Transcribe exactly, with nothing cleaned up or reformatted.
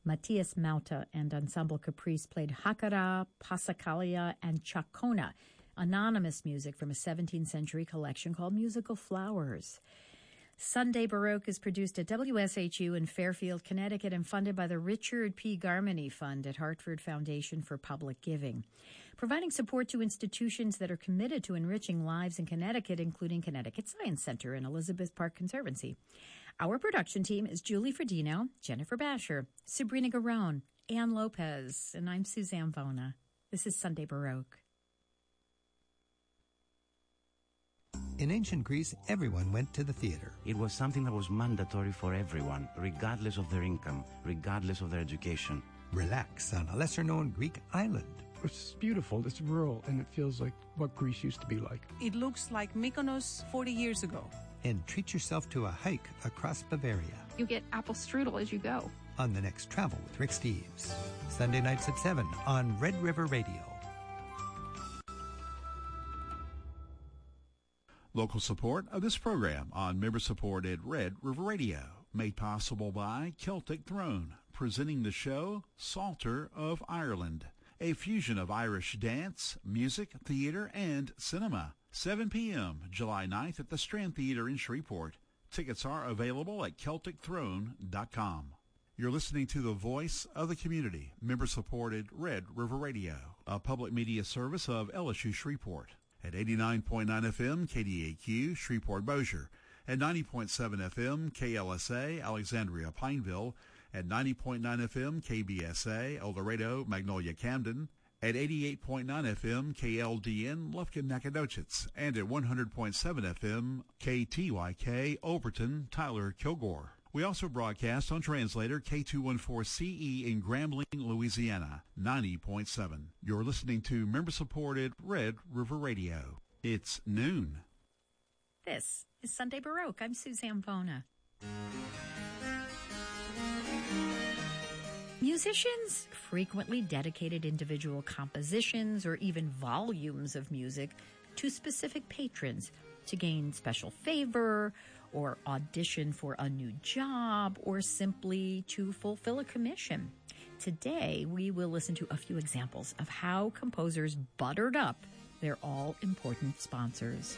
Matias Mauta and Ensemble Caprice played Hakara, Passacaglia, and Chacona, anonymous music from a seventeenth century collection called Musical Flowers. Sunday Baroque is produced at W S H U in Fairfield, Connecticut, and funded by the Richard P. Garmany Fund at Hartford Foundation for Public Giving, providing support to institutions that are committed to enriching lives in Connecticut, including Connecticut Science Center and Elizabeth Park Conservancy. Our production team is Julie Fredino, Jennifer Basher, Sabrina Garone, Ann Lopez, and I'm Suzanne Vona. This is Sunday Baroque. In ancient Greece, everyone went to the theater. It was something that was mandatory for everyone, regardless of their income, regardless of their education. Relax on a lesser-known Greek island. It's beautiful, it's rural, and it feels like what Greece used to be like. It looks like Mykonos forty years ago. And treat yourself to a hike across Bavaria. You get apple strudel as you go. On the next Travel with Rick Steves. Sunday nights at seven on Red River Radio. Local support of this program on member-supported Red River Radio, made possible by Celtic Throne, presenting the show Psalter of Ireland, a fusion of Irish dance, music, theater, and cinema. seven p.m. July ninth at the Strand Theater in Shreveport. Tickets are available at Celtic Throne dot com. You're listening to the voice of the community, member-supported Red River Radio, a public media service of L S U Shreveport. At eighty-nine point nine F M, K D A Q, Shreveport-Bossier. At ninety point seven F M, K L S A, Alexandria-Pineville. At ninety point nine F M, K B S A, El Dorado, Magnolia-Camden. At eighty-eight point nine F M, K L D N, Lufkin-Nacogdoches. And at one hundred point seven F M, K T Y K, Overton, Tyler, Kilgore. We also broadcast on translator K two fourteen C E in Grambling, Louisiana, ninety point seven. You're listening to member-supported Red River Radio. It's noon. This is Sunday Baroque. I'm Suzanne Vona. Musicians frequently dedicated individual compositions or even volumes of music to specific patrons to gain special favor or audition for a new job or simply to fulfill a commission. Today, we will listen to a few examples of how composers buttered up their all-important sponsors.